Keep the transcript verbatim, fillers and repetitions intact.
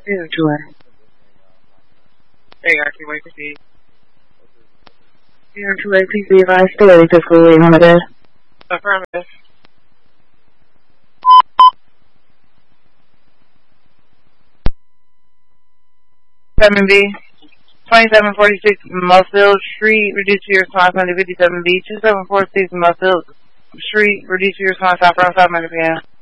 zero two A. There you are, two-way proceed. zero two A, please be advised, stay early fiscal waiting on the bed. Affirmative. seven B, twenty-seven forty-six Musfield Street, reduce to your response under fifty-seven B, twenty-seven forty-six Musfield Street, reduce to your response, stop around five hundred P M